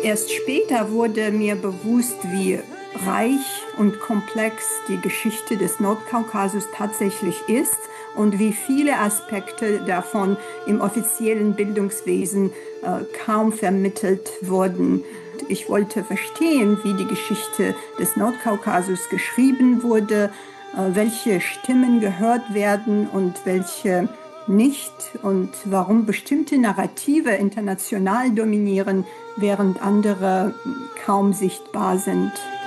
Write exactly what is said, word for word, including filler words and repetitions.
Erst später wurde mir bewusst, wie reich und komplex die Geschichte des Nordkaukasus tatsächlich ist und wie viele Aspekte davon im offiziellen Bildungswesen äh, kaum vermittelt wurden. Ich wollte verstehen, wie die Geschichte des Nordkaukasus geschrieben wurde, äh, welche Stimmen gehört werden und welche nicht und warum bestimmte Narrative international dominieren, während andere kaum sichtbar sind.